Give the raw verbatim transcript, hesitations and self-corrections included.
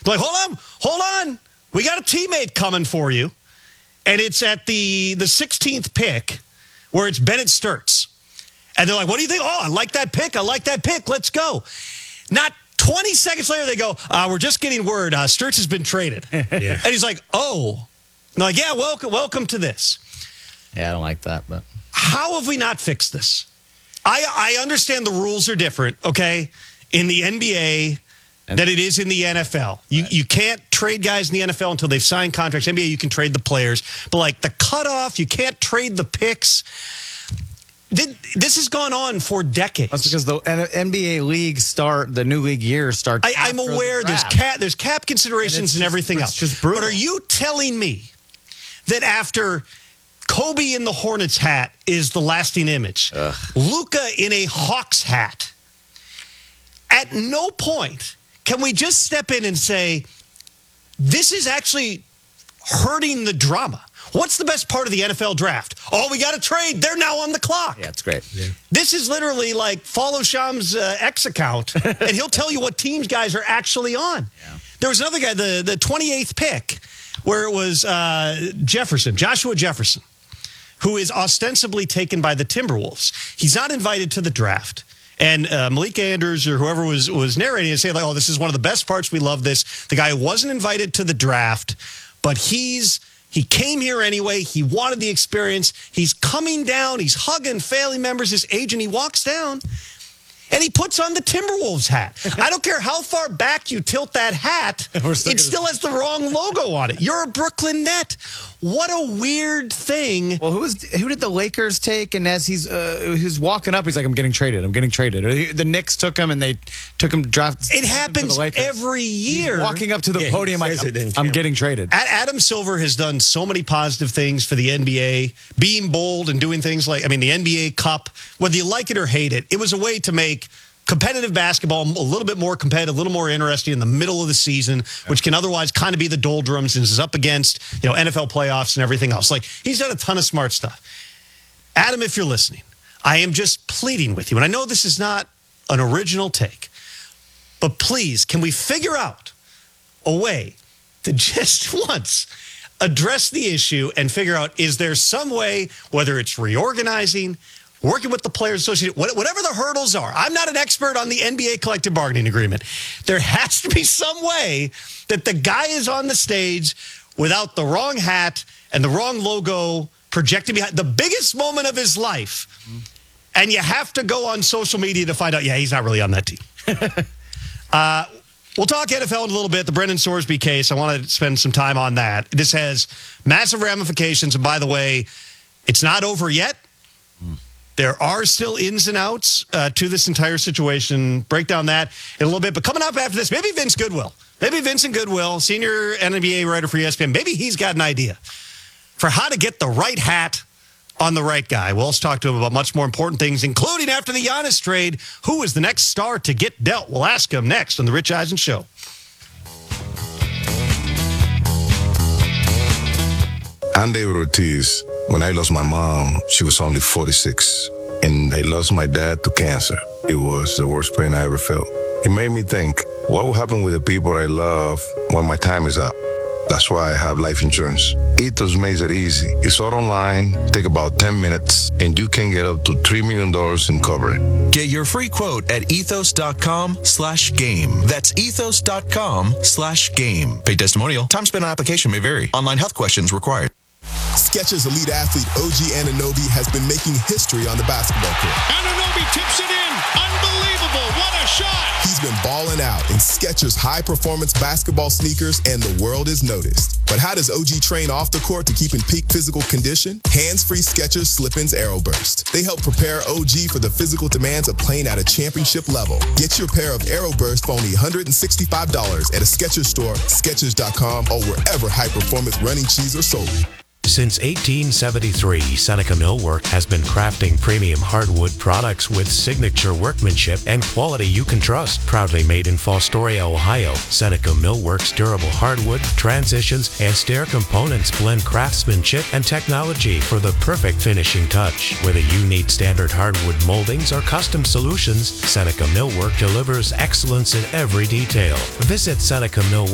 Like, hold on, hold on. We got a teammate coming for you. And it's at the, the sixteenth pick where it's Bennett Sturts. And they're like, what do you think? Oh, I like that pick. I like that pick. Let's go. Not twenty seconds later, they go, uh, we're just getting word. Uh, Sturts has been traded. Yeah. And he's like, oh. And they're like, yeah, welcome, welcome to this. Yeah, I don't like that. But how have we not fixed this? I, I understand the rules are different, okay, in the N B A and than it is in the N F L. You right. you can't trade guys in the N F L until they've signed contracts. N B A, you can trade the players. But, like, the cutoff, you can't trade the picks. This has gone on for decades. That's because the N B A league start, the new league year starts. I, I'm aware the there's cap, there's cap considerations and, and just, everything else. Just brutal. But are you telling me that after Kobe in the Hornets hat is the lasting image, Ugh. Luka in a Hawks hat, at no point can we just step in and say, this is actually hurting the drama? What's the best part of the N F L draft? Oh, we got to trade. They're now on the clock. Yeah, it's great. Yeah. This is literally like follow Sham's uh, X account, and he'll tell you what teams guys are actually on. Yeah. There was another guy, the, the twenty-eighth pick, where it was uh, Jefferson, Joshua Jefferson, who is ostensibly taken by the Timberwolves. He's not invited to the draft. And uh, Malik Andrews or whoever was, was narrating it saying, like, oh, this is one of the best parts. We love this. The guy wasn't invited to the draft, but he's he came here anyway. He wanted the experience. He's coming down. He's hugging family members, his agent. He walks down, and he puts on the Timberwolves hat. I don't care how far back you tilt that hat, it still has the wrong logo on it. You're a Brooklyn Net. What a weird thing. Well, who was who did the Lakers take? And as he's uh, he's walking up, he's like, "I'm getting traded. I'm getting traded." Or the Knicks took him, and they took him to draft. It happens every year. He's walking up to the yeah, podium, like, I'm, I'm getting traded. Adam Silver has done so many positive things for the N B A, being bold and doing things like, I mean, the N B A Cup. Whether you like it or hate it, it was a way to make competitive basketball a little bit more competitive, a little more interesting in the middle of the season, which can otherwise kind of be the doldrums and is up against, you know, N F L playoffs and everything else. Like, he's done a ton of smart stuff. Adam, if you're listening, I am just pleading with you, and I know this is not an original take, but please, can we figure out a way to just once address the issue and figure out, is there some way, whether it's reorganizing, working with the Players Association, whatever the hurdles are. I'm not an expert on the N B A collective bargaining agreement. There has to be some way that the guy is on the stage without the wrong hat and the wrong logo projected behind the biggest moment of his life. And you have to go on social media to find out, yeah, he's not really on that team. uh, we'll talk N F L in a little bit. The Brendan Sorsby case, I want to spend some time on that. This has massive ramifications. And by the way, it's not over yet. Mm. There are still ins and outs uh, to this entire situation. Break down that in a little bit. But coming up after this, maybe Vince Goodwill. Maybe Vincent Goodwill, senior N B A writer for E S P N, maybe he's got an idea for how to get the right hat on the right guy. We'll also talk to him about much more important things, including after the Giannis trade, who is the next star to get dealt? We'll ask him next on The Rich Eisen Show. I'm David Ortiz. When I lost my mom, she was only forty-six, and I lost my dad to cancer. It was the worst pain I ever felt. It made me think, what will happen with the people I love when my time is up? That's why I have life insurance. Ethos makes it easy. It's all online, take about ten minutes, and you can get up to three million dollars in coverage. Get your free quote at ethos.com slash game. That's ethos.com slash game. Paid testimonial. Time spent on application may vary. Online health questions required. Skechers elite athlete O G Anunoby has been making history on the basketball court. Anunoby tips it in. Unbelievable. What a shot. He's been balling out in Skechers high-performance basketball sneakers, and the world is noticed. But how does O G train off the court to keep in peak physical condition? Hands-free Skechers Slip-ins Aeroburst. They help prepare O G for the physical demands of playing at a championship level. Get your pair of Aeroburst for only one hundred sixty-five dollars at a Skechers store, Skechers dot com, or wherever high-performance running shoes are sold. Since eighteen seventy-three, Seneca Millwork has been crafting premium hardwood products with signature workmanship and quality you can trust. Proudly made in Fostoria, Ohio, Seneca Millwork's durable hardwood, transitions, and stair components blend craftsmanship and technology for the perfect finishing touch. Whether you need standard hardwood moldings or custom solutions, Seneca Millwork delivers excellence in every detail. Visit Seneca Millwork